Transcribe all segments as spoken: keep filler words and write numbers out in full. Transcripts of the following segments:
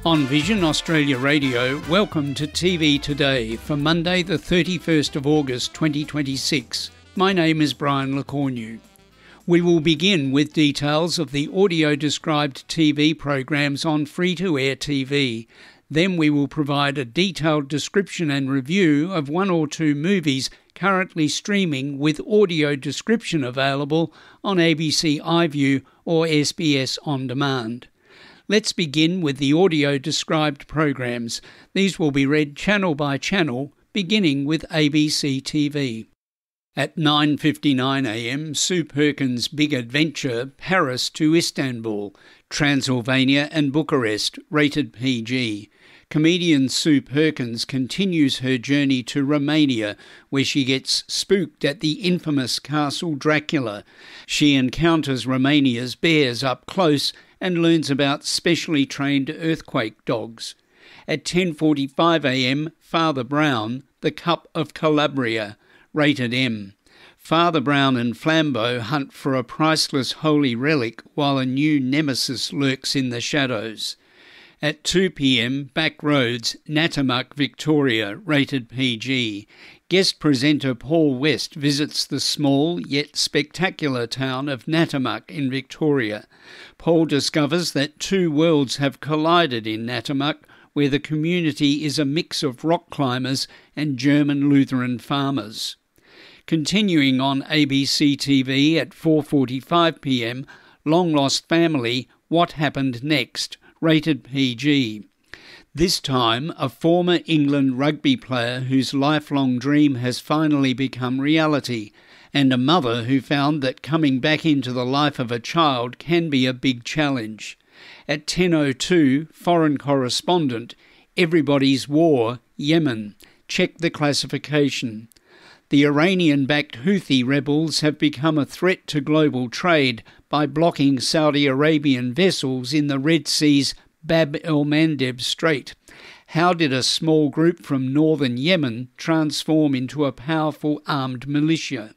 On Vision Australia Radio, welcome to T V Today for Monday the thirty-first of August twenty twenty-six. My name is Brian Lecornu. We will begin with details of the audio-described T V programs on free-to-air T V. Then we will provide a detailed description and review of one or two movies currently streaming with audio description available on A B C iView or S B S On Demand. Let's begin with the audio-described programs. These will be read channel by channel, beginning with A B C T V. At nine fifty-nine a m, Sue Perkins' Big Adventure, Paris to Istanbul, Transylvania and Bucharest, rated P G. Comedian Sue Perkins continues her journey to Romania, where she gets spooked at the infamous Castle Dracula. She encounters Romania's bears up close and learns about specially trained earthquake dogs. At ten forty-five a m, Father Brown, The Cup of Calabria, rated M. Father Brown and Flambeau hunt for a priceless holy relic while a new nemesis lurks in the shadows. At two p m, Back Roads, Natimuc, Victoria, rated P G. Guest presenter Paul West visits the small yet spectacular town of Natimuc in Victoria. Paul discovers that two worlds have collided in Natimuc, where the community is a mix of rock climbers and German Lutheran farmers. Continuing on A B C T V at four forty-five p m, Long Lost Family, What Happened Next, rated P G. This time, a former England rugby player whose lifelong dream has finally become reality, and a mother who found that coming back into the life of a child can be a big challenge. At ten oh two, Foreign Correspondent, Everybody's War, Yemen. Check the classification. The Iranian-backed Houthi rebels have become a threat to global trade by blocking Saudi Arabian vessels in the Red Sea's Bab el-Mandeb Strait. How did a small group from northern Yemen transform into a powerful armed militia?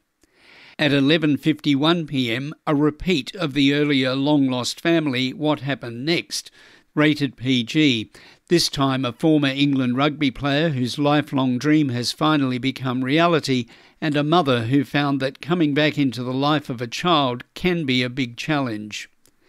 At eleven fifty-one p m, a repeat of the earlier Long Lost Family, What Happened Next, rated P G. This time a former England rugby player whose lifelong dream has finally become reality, and a mother who found that coming back into the life of a child can be a big challenge.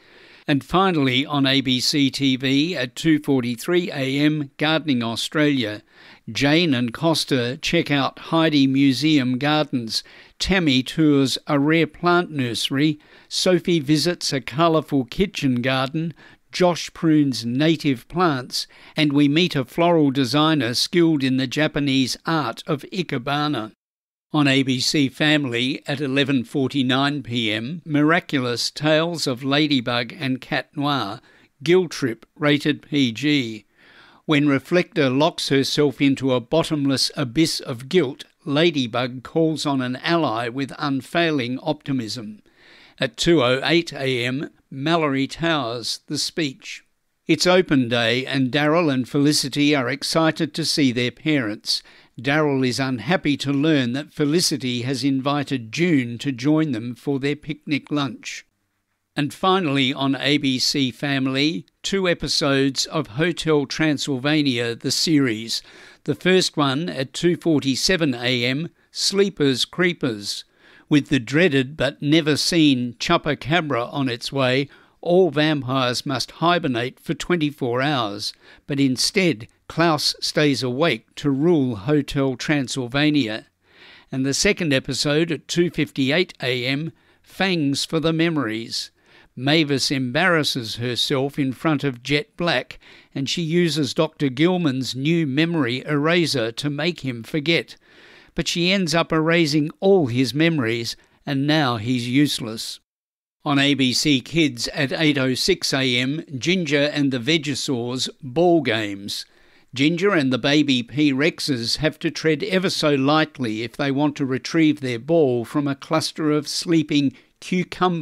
And finally on A B C T V at two forty-three a m, Gardening Australia. Jane and Costa check out Heidi Museum Gardens. Tammy tours a rare plant nursery. Sophie visits a colourful kitchen garden. Josh prunes native plants, and we meet a floral designer skilled in the Japanese art of ikebana. On A B C Family at eleven forty-nine p m, Miraculous Tales of Ladybug and Cat Noir, Guilt Trip, rated P G. When Reflector locks herself into a bottomless abyss of guilt, Ladybug calls on an ally with unfailing optimism. At two oh eight a m, Mallory Towers, The Speech. It's open day and Daryl and Felicity are excited to see their parents. Daryl is unhappy to learn that Felicity has invited June to join them for their picnic lunch. And finally on A B C Family, two episodes of Hotel Transylvania, the series. The first one at two forty-seven a m, Sleepers Creepers. With the dreaded but never seen Chupacabra on its way, all vampires must hibernate for twenty-four hours, but instead Klaus stays awake to rule Hotel Transylvania. And the second episode at two fifty-eight a m, Fangs for the Memories. Mavis embarrasses herself in front of Jet Black, and she uses Doctor Gilman's new memory eraser to make him forget. But she ends up erasing all his memories, and now he's useless. On A B C Kids at eight oh six a m, Ginger and the Vegisaurs, Ball Games. Ginger and the baby P-Rexes have to tread ever so lightly if they want to retrieve their ball from a cluster of sleeping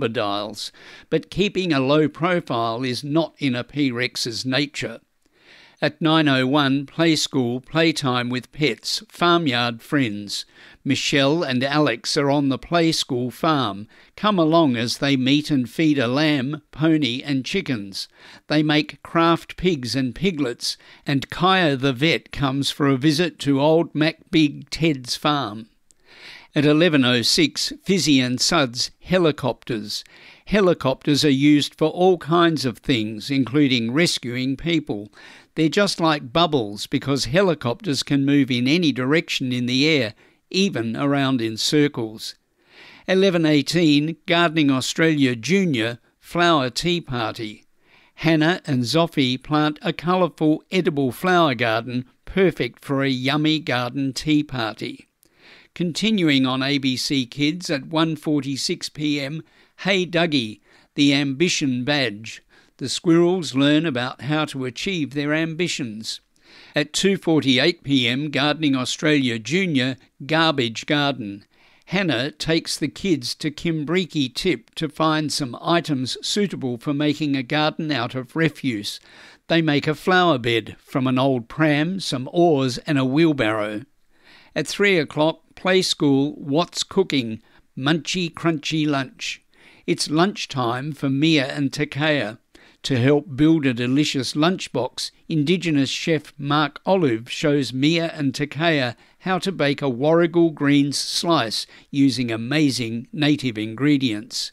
cucumbadiles, but keeping a low profile is not in a P-Rex's nature. At nine oh one, Play School, Playtime with Pets, Farmyard Friends. Michelle and Alex are on the Play School farm. Come along as they meet and feed a lamb, pony and chickens. They make craft pigs and piglets, and Kaya the vet comes for a visit to old Mac Big Ted's farm. At eleven oh six, Fizzy and Suds, Helicopters. Helicopters are used for all kinds of things, including rescuing people. They're just like bubbles because helicopters can move in any direction in the air, even around in circles. eleven eighteen, Gardening Australia Junior, Flower Tea Party. Hannah and Zoffy plant a colourful edible flower garden, perfect for a yummy garden tea party. Continuing on A B C Kids at one forty-six p m, Hey Dougie, the Ambition Badge. The squirrels learn about how to achieve their ambitions. At two forty-eight p m, Gardening Australia Junior, Garbage Garden. Hannah takes the kids to Kimbriki Tip to find some items suitable for making a garden out of refuse. They make a flower bed from an old pram, some oars and a wheelbarrow. At three o'clock, Play School, What's Cooking? Munchy Crunchy Lunch. It's lunchtime for Mia and Takea. To help build a delicious lunchbox, Indigenous chef Mark Olive shows Mia and Takea how to bake a warrigal greens slice using amazing native ingredients.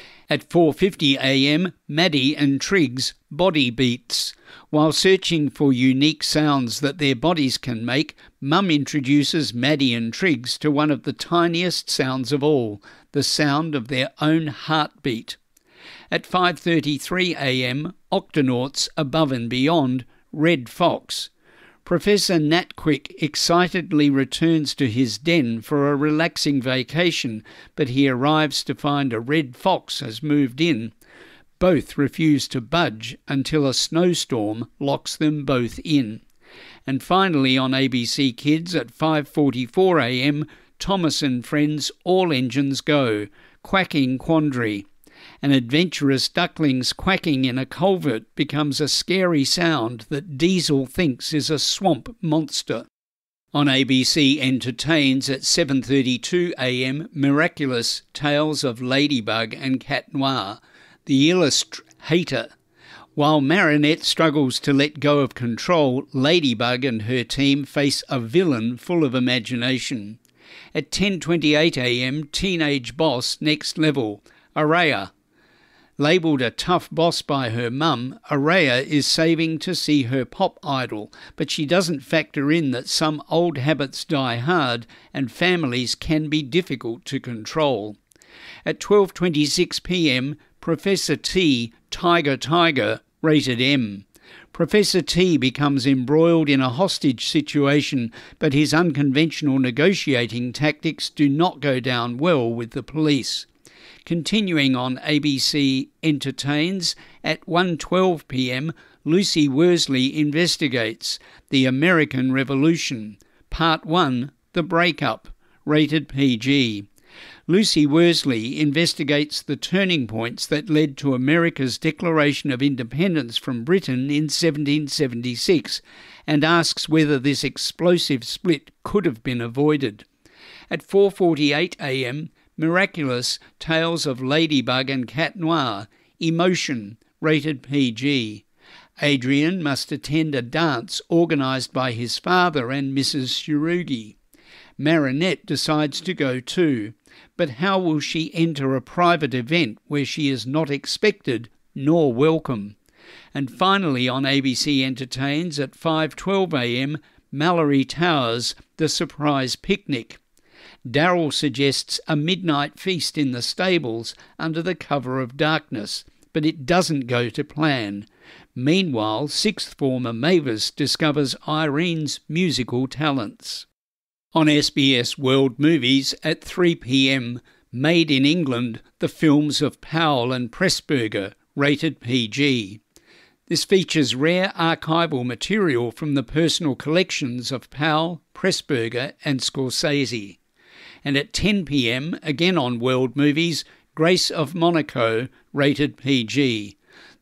At four fifty a m, Maddie and Triggs Body Beats. While searching for unique sounds that their bodies can make, Mum introduces Maddie and Triggs to one of the tiniest sounds of all, the sound of their own heartbeat. At five thirty-three a m, Octonauts Above and Beyond, Red Fox. Professor Natquick excitedly returns to his den for a relaxing vacation, but he arrives to find a red fox has moved in. Both refuse to budge until a snowstorm locks them both in. And finally on A B C Kids at five forty-four a m, Thomas and Friends All Engines Go, Quacking Quandary. An adventurous duckling's quacking in a culvert becomes a scary sound that Diesel thinks is a swamp monster. On A B C Entertains at seven thirty-two a m, Miraculous Tales of Ladybug and Cat Noir, The Illustrator. While Marinette struggles to let go of control, Ladybug and her team face a villain full of imagination. At ten twenty-eight a m, Teenage Boss Next Level, Araya. Labelled a tough boss by her mum, Araya is saving to see her pop idol, but she doesn't factor in that some old habits die hard and families can be difficult to control. At twelve twenty-six p m, Professor T, Tiger Tiger, rated M. Professor T becomes embroiled in a hostage situation, but his unconventional negotiating tactics do not go down well with the police. Continuing on A B C Entertains, at one twelve p m, Lucy Worsley investigates The American Revolution, Part one, The Breakup, rated P G. Lucy Worsley investigates the turning points that led to America's declaration of independence from Britain in seventeen seventy-six and asks whether this explosive split could have been avoided. At four forty-eight a m, Miraculous Tales of Ladybug and Cat Noir, Emotion, rated P G. Adrian must attend a dance organised by his father and Missus Shirugi. Marinette decides to go too, but how will she enter a private event where she is not expected nor welcome? And finally on A B C Entertains at five twelve a m, Mallory Towers, The Surprise Picnic. Daryl suggests a midnight feast in the stables under the cover of darkness, but it doesn't go to plan. Meanwhile, sixth former Mavis discovers Irene's musical talents. On S B S World Movies at three p m, Made in England, the films of Powell and Pressburger, rated P G. This features rare archival material from the personal collections of Powell, Pressburger and Scorsese. And at ten p m, again on World Movies, Grace of Monaco, rated P G.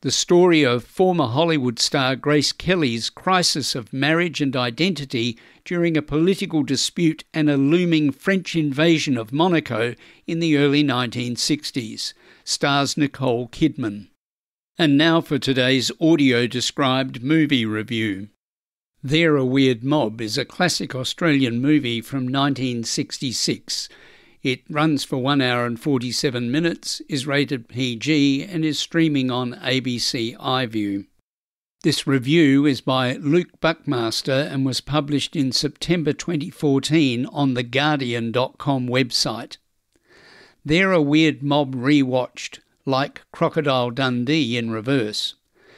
the story of former Hollywood star Grace Kelly's crisis of marriage and identity during a political dispute and a looming French invasion of Monaco in the early nineteen sixties. Stars Nicole Kidman. And now for today's audio-described movie review. They're a Weird Mob is a classic Australian movie from nineteen sixty-six. It runs for one hour and forty-seven minutes, is rated P G and is streaming on A B C iView. This review is by Luke Buckmaster and was published in September twenty fourteen on the Guardian dot com website. They're a Weird Mob rewatched, like Crocodile Dundee in reverse.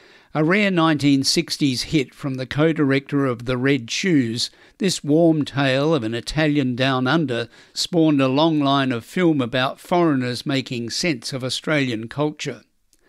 A rare nineteen sixties hit from the co-director of The Red Shoes, this warm tale of an Italian down under spawned a long line of film about foreigners making sense of Australian culture.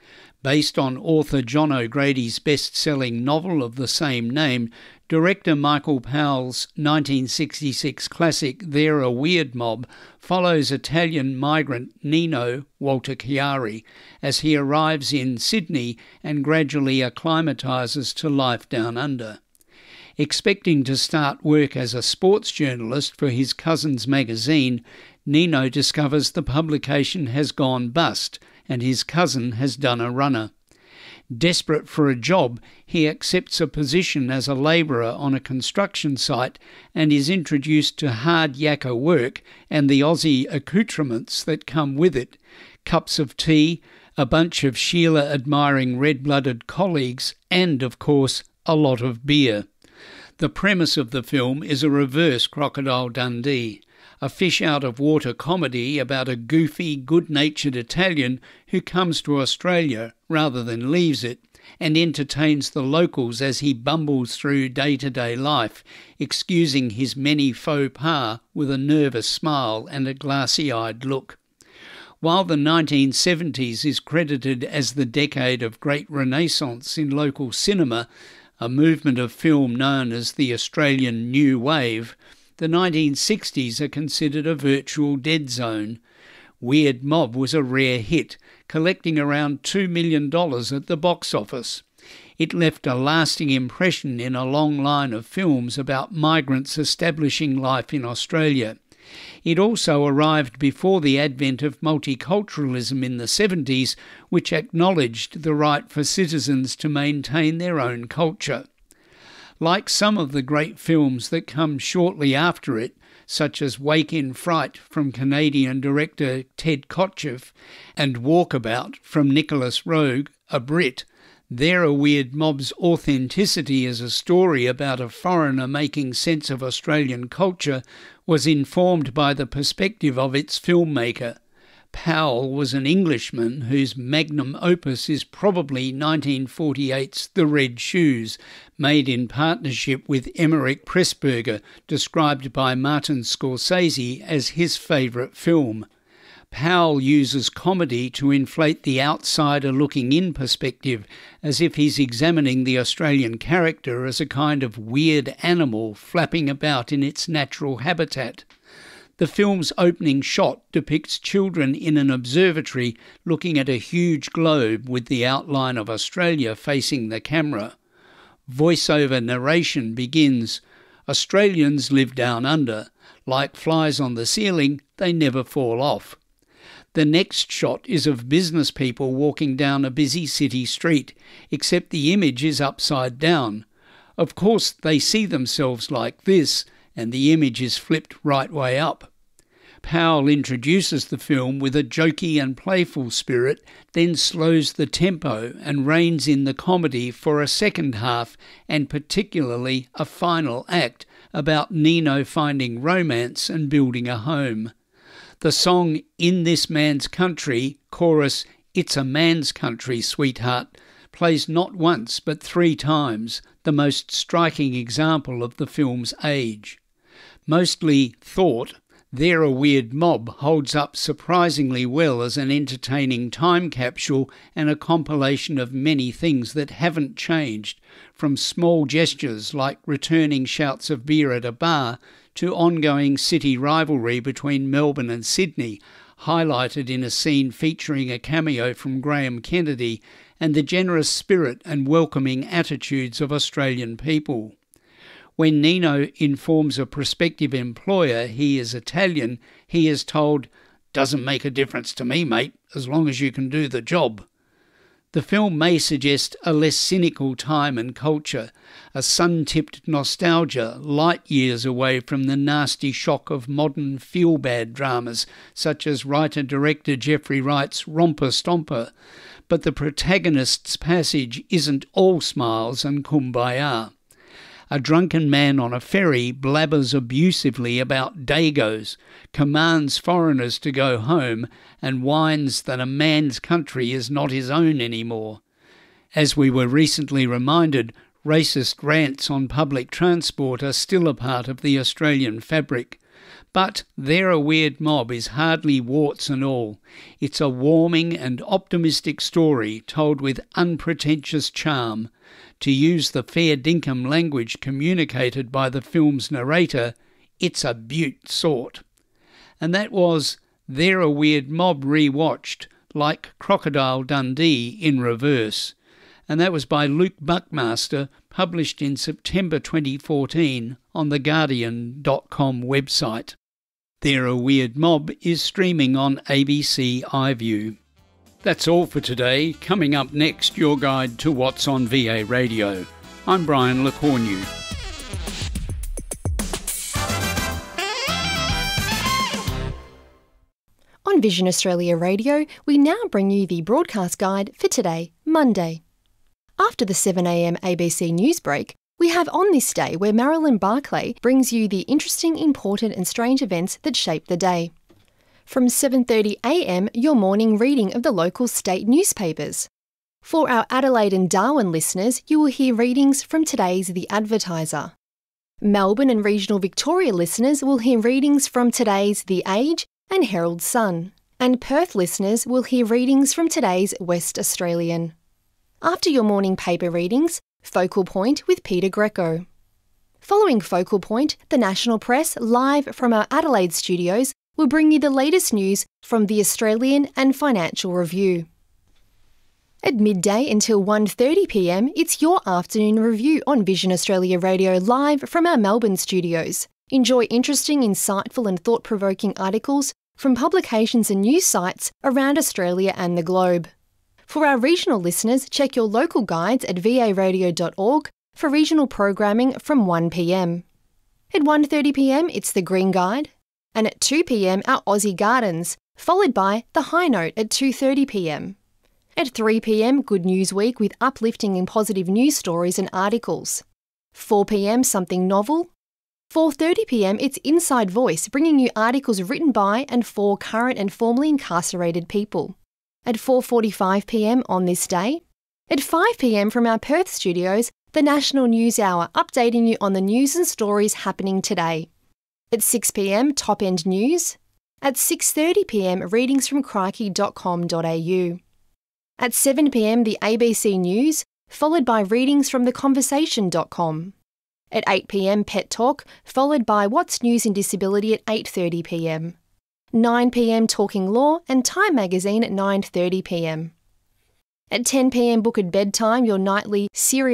Based on author John O'Grady's best-selling novel of the same name, director Michael Powell's nineteen sixty-six classic They're a Weird Mob follows Italian migrant Nino Walter Chiari as he arrives in Sydney and gradually acclimatises to life down under. Expecting to start work as a sports journalist for his cousin's magazine, Nino discovers the publication has gone bust and his cousin has done a runner. Desperate for a job, he accepts a position as a labourer on a construction site and is introduced to hard yakka work and the Aussie accoutrements that come with it: cups of tea, a bunch of Sheila-admiring red-blooded colleagues, and, of course, a lot of beer. The premise of the film is a reverse Crocodile Dundee, a fish-out-of-water comedy about a goofy, good-natured Italian who comes to Australia rather than leaves it and entertains the locals as he bumbles through day-to-day life, excusing his many faux pas with a nervous smile and a glassy-eyed look. While the nineteen seventies is credited as the decade of great renaissance in local cinema, a movement of film known as the Australian New Wave, the nineteen sixties are considered a virtual dead zone. Weird Mob was a rare hit, collecting around two million dollars at the box office. It left a lasting impression in a long line of films about migrants establishing life in Australia. It also arrived before the advent of multiculturalism in the seventies, which acknowledged the right for citizens to maintain their own culture. Like some of the great films that come shortly after it, such as Wake in Fright from Canadian director Ted Kotcheff and Walkabout from Nicholas Roeg, a Brit, They're a Weird Mob's authenticity as a story about a foreigner making sense of Australian culture was informed by the perspective of its filmmaker. Powell was an Englishman whose magnum opus is probably nineteen forty-eight's The Red Shoes, made in partnership with Emmerich Pressburger, described by Martin Scorsese as his favourite film. Powell uses comedy to inflate the outsider-looking-in perspective, as if he's examining the Australian character as a kind of weird animal flapping about in its natural habitat. The film's opening shot depicts children in an observatory looking at a huge globe with the outline of Australia facing the camera. Voice-over narration begins, "Australians live down under. Like flies on the ceiling, they never fall off." The next shot is of business people walking down a busy city street, except the image is upside down. Of course, they see themselves like this, and the image is flipped right way up. Powell introduces the film with a jokey and playful spirit, then slows the tempo and reins in the comedy for a second half and particularly a final act about Nino finding romance and building a home. The song In This Man's Country, chorus It's a Man's Country, Sweetheart, plays not once but three times, the most striking example of the film's age. Mostly thought, They're a Weird Mob holds up surprisingly well as an entertaining time capsule and a compilation of many things that haven't changed, from small gestures like returning shouts of beer at a bar to ongoing city rivalry between Melbourne and Sydney, highlighted in a scene featuring a cameo from Graham Kennedy and the generous spirit and welcoming attitudes of Australian people. When Nino informs a prospective employer he is Italian, he is told, "Doesn't make a difference to me, mate, as long as you can do the job." The film may suggest a less cynical time and culture, a sun-tipped nostalgia light years away from the nasty shock of modern feel-bad dramas such as writer-director Jeffrey Wright's Romper Stomper, but the protagonist's passage isn't all smiles and kumbaya. A drunken man on a ferry blabbers abusively about Dagos, commands foreigners to go home, and whines that a man's country is not his own anymore. As we were recently reminded, racist rants on public transport are still a part of the Australian fabric. But They're a Weird Mob is hardly warts and all. It's a warming and optimistic story told with unpretentious charm. To use the fair dinkum language communicated by the film's narrator, it's a beaut sort. And that was They're a Weird Mob rewatched, like Crocodile Dundee in reverse. And that was by Luke Buckmaster, published in September twenty fourteen on the Guardian dot com website. They're a Weird Mob is streaming on A B C iView. That's all for today. Coming up next, your guide to what's on V A Radio. I'm Brian LeCornu. On Vision Australia Radio, we now bring you the broadcast guide for today, Monday. After the seven a m A B C news break, we have On This Day, where Marilyn Barclay brings you the interesting, important and strange events that shape the day. From seven thirty a m, your morning reading of the local state newspapers. For our Adelaide and Darwin listeners, you will hear readings from today's The Advertiser. Melbourne and regional Victoria listeners will hear readings from today's The Age and Herald Sun. And Perth listeners will hear readings from today's West Australian. After your morning paper readings, Focal Point with Peter Greco. Following Focal Point, the National Press, live from our Adelaide studios, will bring you the latest news from the Australian and Financial Review. At midday until one thirty p m, it's your afternoon review on Vision Australia Radio live from our Melbourne studios. Enjoy interesting, insightful and thought-provoking articles from publications and news sites around Australia and the globe. For our regional listeners, check your local guides at v a radio dot org for regional programming from one p m. At one thirty p m, it's the Green Guide. And at two p m, our Aussie Gardens, followed by the High Note at two thirty p m. At three p m, Good News Week with uplifting and positive news stories and articles. four p m, Something Novel. four thirty p m, it's Inside Voice, bringing you articles written by and for current and formerly incarcerated people. At four forty-five p m On This Day. At five p m from our Perth studios, the National News Hour, updating you on the news and stories happening today. At six p m, Top End News. At six thirty p m, readings from crikey dot com dot a u. At seven p m, the A B C News, followed by readings from the conversation dot com. At eight p m, Pet Talk, followed by What's News in Disability at eight thirty p m. nine p m, Talking Law and Time Magazine at nine thirty p m. At ten p m, Book at Bedtime, your nightly serious